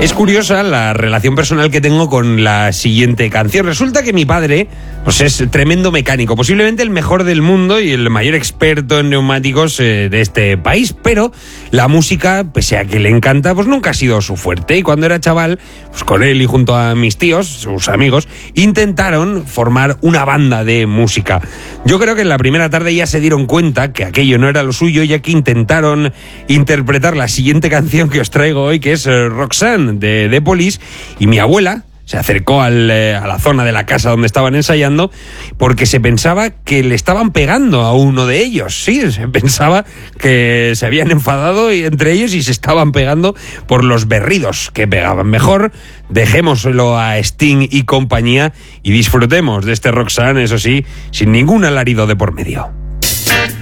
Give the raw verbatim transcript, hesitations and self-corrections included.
Es curiosa la relación personal que tengo con la siguiente canción. Resulta que mi padre pues es tremendo mecánico, posiblemente el mejor del mundo y el mayor experto en neumáticos eh, de este país, pero la música, pese a que le encanta, pues nunca ha sido su fuerte. Y cuando era chaval, pues con él y junto a mis tíos, sus amigos, intentaron formar una banda de música. Yo creo que en la primera tarde ya se dieron cuenta que aquello no era lo suyo, ya que intentaron interpretar la siguiente canción que os traigo hoy, que es eh, Roxanne de The Police, y mi abuela se acercó al, eh, a la zona de la casa donde estaban ensayando porque se pensaba que le estaban pegando a uno de ellos. Sí, se pensaba que se habían enfadado entre ellos y se estaban pegando por los berridos que pegaban. Mejor dejémoslo a Sting y compañía y disfrutemos de este Roxanne, eso sí, sin ningún alarido de por medio.